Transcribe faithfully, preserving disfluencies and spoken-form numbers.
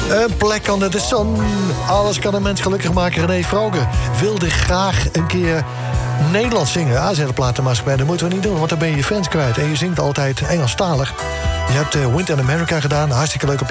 Een plek onder de zon. Alles kan een mens gelukkig maken. René Vroger wilde graag een keer Nederlands zingen. Ah, zei de platenmaatschappij, dat moeten we niet doen, want dan ben je je fans kwijt. En je zingt altijd Engelstalig. Je hebt uh, Winter in America gedaan, hartstikke leuk op